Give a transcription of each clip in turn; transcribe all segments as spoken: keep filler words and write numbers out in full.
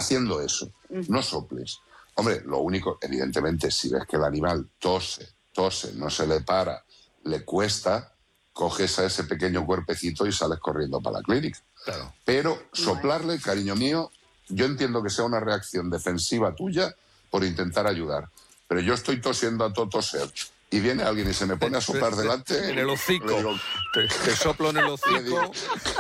haciendo eso, no soples. Hombre, lo único, evidentemente, si ves que el animal tose, tose, no se le para, le cuesta, coges a ese pequeño cuerpecito y sales corriendo para la clínica. Claro. Pero soplarle, cariño mío, yo entiendo que sea una reacción defensiva tuya por intentar ayudar. Pero yo estoy tosiendo a todo toser y viene alguien y se me pone a soplar delante... En el hocico. Digo, te, te soplo en el hocico. Digo,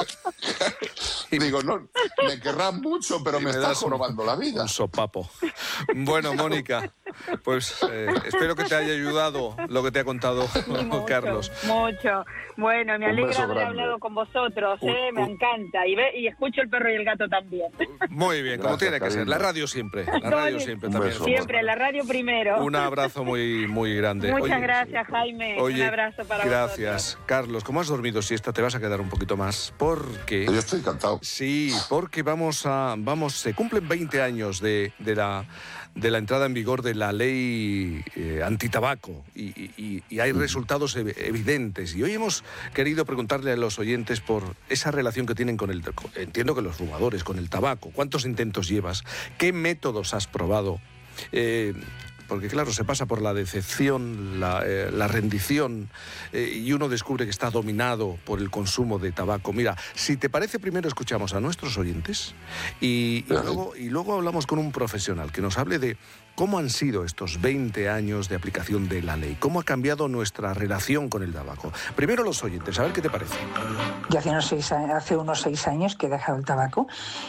digo, no, me querrás mucho, pero y me, me estás das un, jorobando la vida. Un sopapo. Bueno, Mónica, pues eh, espero que te haya ayudado lo que te ha contado Sí, mucho, Carlos. Mucho. Bueno, me Un alegra beso haber grande. hablado con vosotros, ¿eh? Un- me un- encanta. Y, ve, y escucho el perro y el gato también. Muy bien, como Gracias, tiene que ser. cariño. La radio siempre. La radio siempre Un también. beso, somos Siempre, la radio primero. Un abrazo muy, muy grande. Muchas Oye, gracias, Jaime. Oye, Un abrazo para gracias. Carlos, como has dormido siesta, te vas a quedar un poquito más porque... Yo estoy encantado. Sí, porque vamos a... vamos Se cumplen veinte años de, de, la, de la entrada en vigor de la ley eh, antitabaco y, y, y hay resultados ev- evidentes. Y hoy hemos querido preguntarle a los oyentes por esa relación que tienen con el... Entiendo que los fumadores, con el tabaco. ¿Cuántos intentos llevas? ¿Qué métodos has probado? Eh, porque claro, se pasa por la decepción, la, eh, la rendición, eh, y uno descubre que está dominado por el consumo de tabaco. Mira, si te parece, primero escuchamos a nuestros oyentes y, y, luego, y luego hablamos con un profesional que nos hable de cómo han sido estos veinte años de aplicación de la ley, cómo ha cambiado nuestra relación con el tabaco. Primero los oyentes, a ver qué te parece. Yo hace unos seis, a- hace unos seis años que he dejado el tabaco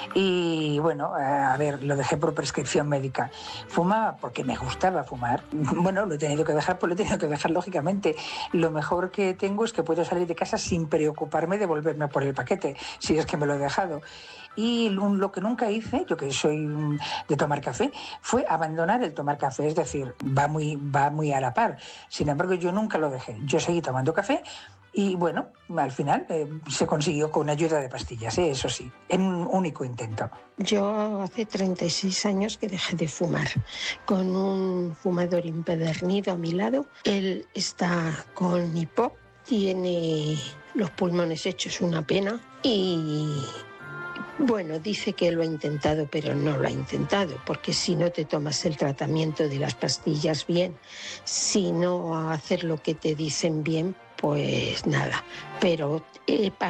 y, bueno, eh, a ver, lo dejé por prescripción médica. Fumaba porque me gustaba fumar. Bueno, lo he tenido que dejar, pues lo he tenido que dejar, lógicamente. Lo mejor que tengo es que puedo salir de casa sin preocuparme de volverme por el paquete, si es que me lo he dejado. Y lo lo que nunca hice, yo que soy mm, de tomar café, fue abandonar el tomar café, es decir, va muy, va muy a la par. Sin embargo, yo nunca lo dejé. Yo seguí tomando café y, bueno, al final eh, se consiguió con ayuda de pastillas, ¿eh? Eso sí, en un único intento. Yo hace treinta y seis años que dejé de fumar, con un fumador empedernido a mi lado. Él está con hipo, tiene los pulmones hechos una pena y... Bueno, dice que lo ha intentado, pero no lo ha intentado, porque si no te tomas el tratamiento de las pastillas bien, si no hacer lo que te dicen bien, pues nada. Pero he